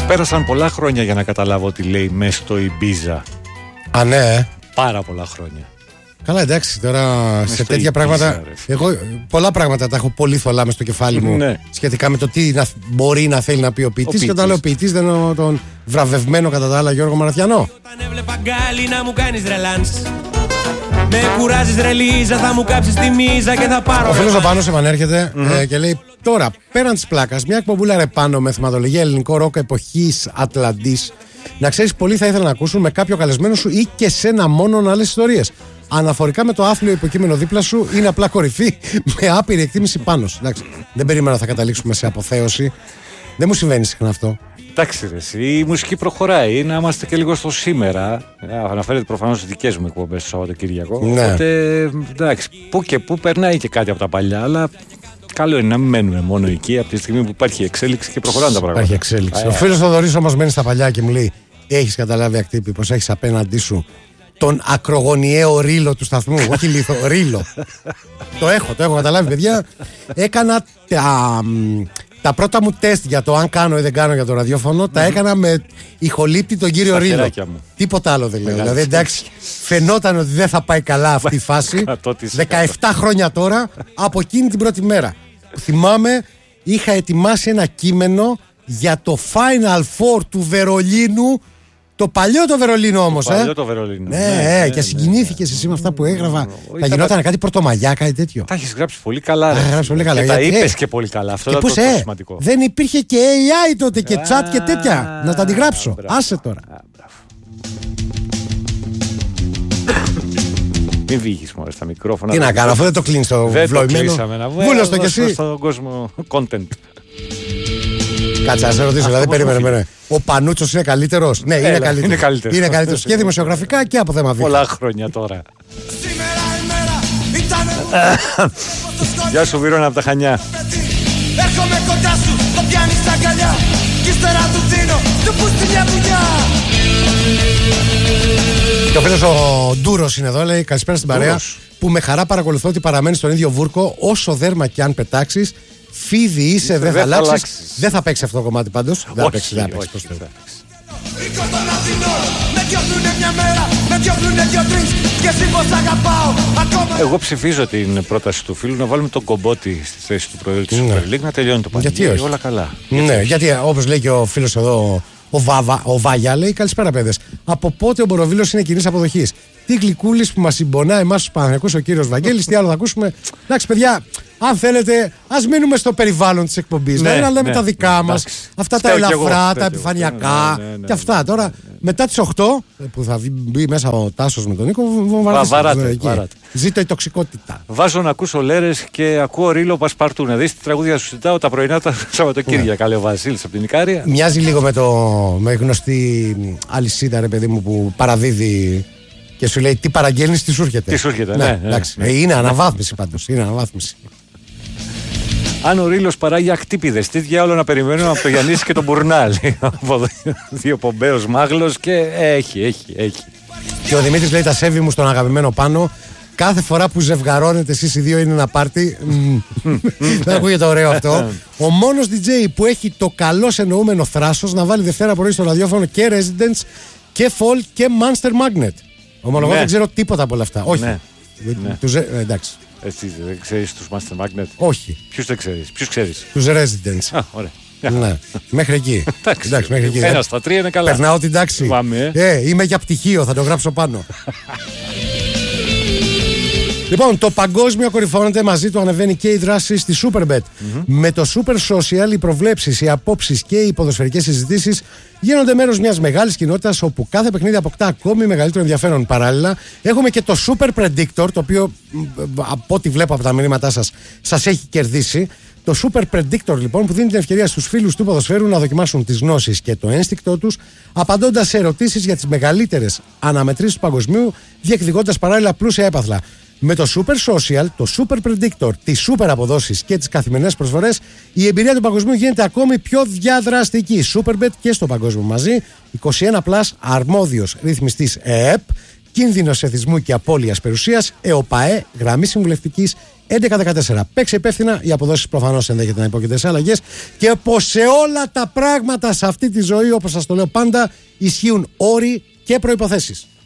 Πέρασαν πολλά χρόνια για να καταλάβω τι λέει μέσα στο Ιμπίζα. Α, ναι. Πάρα πολλά χρόνια. Καλά, εντάξει, τώρα σε τέτοια πράγματα. Εγώ πολλά πράγματα τα έχω πολύ θολά μες στο κεφάλι μου σχετικά με το τι μπορεί να θέλει να πει ο ποιητής. Και όταν λέω ποιητής, δεν εννοώ τον βραβευμένο κατά τα άλλα Γιώργο Μαραθιανό. Όταν έβλεπα γκάλι να μου κάνεις ρελάνς. Με κουράζεις ρε Λίζα, θα μου κάψεις τη μίζα και θα πάρω. Ο φίλος ο Πάνος επανέρχεται και λέει: τώρα, πέραν της πλάκας, μια εκπομπούλα ρε πάνω με θεματολογία ελληνικό ροκ εποχής Ατλαντής. Να ξέρεις, πολλοί θα ήθελαν να ακούσουν με κάποιο καλεσμένο σου ή και σένα μόνον άλλες ιστορίες. Αναφορικά με το άθλιο υποκείμενο δίπλα σου, είναι απλά κορυφή με άπειρη εκτίμηση πάνω σου. Εντάξει, δεν περίμενα θα καταλήξουμε σε αποθέωση. Δεν μου συμβαίνει συχνά αυτό. Εντάξει, η μουσική προχωράει. Να είμαστε και λίγο στο σήμερα. Αναφέρεται προφανώς στις δικές μου εκπομπές το Σαββατοκύριακο. Ναι. Οπότε, εντάξει, που και που περνάει και κάτι από τα παλιά, αλλά καλό είναι να μην μένουμε μόνο εκεί από τη στιγμή που υπάρχει εξέλιξη και προχωράνε τα πράγματα. Υπάρχει εξέλιξη. Ο φίλος Θοδωρής όμως μένει στα παλιά και μου λέει: έχεις καταλάβει, Ακτύπη, πως έχεις απέναντί σου τον ακρογωνιαίο ρήλο του σταθμού? Όχι λίθο, ρήλο. Το έχω καταλάβει, παιδιά. Έκανα τα πρώτα μου τεστ για το αν κάνω ή δεν κάνω για το ραδιόφωνο, τα έκανα με ηχολήπτη τον κύριο Ρήλο. Τίποτα άλλο δεν λέω. Δηλαδή, εντάξει, φαινόταν ότι δεν θα πάει καλά αυτή η φάση. 17 χρόνια τώρα, από εκείνη την πρώτη μέρα. Θυμάμαι, είχα ετοιμάσει ένα κείμενο για το Final Four του Βερολίνου. Το παλιό το Βερολίνο όμως. Το παλιό το Βερολίνο. Ναι, και συγκινήθηκες εσύ με αυτά που έγραφα. Θα γινόταν κάτι πρωτομαγιά, κάτι τέτοιο. Τα έχεις γράψει πολύ καλά. Και τα είπες και πολύ καλά. Αυτό ήταν το σημαντικό. Δεν υπήρχε και AI τότε και chat και τέτοια. Να τα αντιγράψω. Άσε τώρα. Μην βγεις μόνο στα μικρόφωνα. Τι να κάνω, αφού δεν το κλείνεις το βλοημένο. Βούλος το κι εσύ. Στον κόσμο content. Κάτσε, να σε ρωτήσω, δηλαδή περίμενε. Ο Πανούτσος είναι καλύτερος? Ναι, είναι καλύτερος. Είναι καλύτερος και δημοσιογραφικά και από θέμα βίντεο. Πολλά χρόνια τώρα. Γεια σου, Βίρονα από τα Χανιά. Έρχομαι κοντά σου, το πιάνεις στα αγκαλιά. Κι ύστερα του δίνω, του πούστη μια δουλειά. Και ο φίλος ο Ντούρος είναι εδώ, λέει: καλησπέρα στην παρέα. Που με χαρά παρακολουθώ ότι παραμένει στον ίδιο βούρκο όσο δέρμα κι αν πετάξεις. Φίδι είσαι, δεν θα αλλάξεις. Δεν θα παίξει αυτό το κομμάτι πάντως. Δεν θα παίξει. Εγώ ψηφίζω την πρόταση του φίλου να βάλουμε τον Κομπότη στη θέση του Προέδρου της Super League, να τελειώνει το παιχνίδι. Γιατί όχι? Όλα καλά. Ναι, γιατί όπως λέει και ο φίλος εδώ, ο Βάγια, λέει: καλησπέρα, παιδες. Από πότε ο Μποροβίλος είναι κοινής αποδοχής? Τι γλυκούλης που μας συμπονά εμάς τους Παναθηναϊκούς ο κύριος Βαγγέλης. Τι άλλο θα ακούσουμε? Εντάξει, παιδιά, αν θέλετε, ας μείνουμε στο περιβάλλον της εκπομπής. Ναι, να λέμε τα δικά μας. Αυτά τα ελαφρά, τα επιφανειακά και αυτά. Τώρα, μετά τις 8 που θα μπει μέσα ο Τάσος με τον Νίκο, βαράτε. Ζήτω η τοξικότητα. Βάζω να ακούσω λέρες και ακούω Ρίλο Πασπαρτού. Να δεις τι τραγούδια σου ζητάω τα πρωινά τα Σαββατοκύριακα. Λέει ο Βασίλης από την Ικάρια. Μοιάζει λίγο με γνωστή αλυσίδα, ρε παιδί μου, που παραδίδει. Και σου λέει τι παραγγέλνεις, τι σου έρχεται. Τι σου έρχεται, ναι. Είναι αναβάθμιση πάντως. Είναι αναβάθμιση. Αν ο Ρήλος παράγει ακτύπιδες, τι διάολο να περιμένουμε από το Γιαννίση και τον Μπουρνάλ. Από δύο Πομπέος Μάγλος και έχει. Και ο Δημήτρης λέει: τα σέβη μου στον αγαπημένο Πάνο. Κάθε φορά που ζευγαρώνετε εσείς οι δύο είναι ένα πάρτι. Δεν ακούγεται ωραίο αυτό. Ο μόνος DJ που έχει το καλώς εννοούμενο θράσος να βάλει Δευτέρα πρωί στο ραδιόφωνο και Residence και Folk και Monster Magnet. Ομολογώ δεν ξέρω τίποτα από όλα αυτά. Όχι. Εντάξει. Εσύ δεν ξέρεις τους Master Magnet? Όχι. Ποιους δεν ξέρεις? Ποιους ξέρεις? Τους Residence. Ωραία. Ναι. Μέχρι εκεί. Εντάξει, μέχρι εκεί. Ένα στα 3 είναι καλά. Περνάω την τάξη. Είμαι για πτυχίο, θα το γράψω πάνω. Λοιπόν, το παγκόσμιο κορυφώνεται, μαζί του ανεβαίνει και η δράση στη Superbet. Με το Super Social, οι προβλέψεις, οι απόψεις και οι ποδοσφαιρικές συζητήσεις γίνονται μέρος μιας μεγάλης κοινότητας όπου κάθε παιχνίδι αποκτά ακόμη μεγαλύτερο ενδιαφέρον. Παράλληλα, έχουμε και το Super Predictor, το οποίο από ό,τι βλέπω από τα μηνύματά σας έχει κερδίσει. Το Super Predictor, λοιπόν, που δίνει την ευκαιρία στους φίλους του ποδοσφαίρου να δοκιμάσουν τις γνώσεις και το ένστικτό τους, απαντώντας σε ερωτήσεις για τις μεγαλύτερες αναμετρήσεις του παγκοσμίου, διεκδικώντας παράλληλα πλούσια έπαθλα. Με το Super Social, το Super Predictor, τις super αποδόσεις και τις καθημερινές προσφορές, η εμπειρία του παγκοσμίου γίνεται ακόμη πιο διαδραστική. Superbet και στο παγκόσμιο μαζί, 21+, αρμόδιος ρυθμιστής ΕΕΠ Κίνδυνος εθισμού και απώλειας περιουσίας. ΕΟΠΑΕ, γραμμή συμβουλευτικής 1114. Παίξε υπεύθυνα, οι αποδόσεις προφανώς ενδέχεται να υπόκειται σε αλλαγές. Και πως σε όλα τα πράγματα σε αυτή τη ζωή, όπως σας το λέω πάντα, ισχύουν όροι και προϋποθέσεις.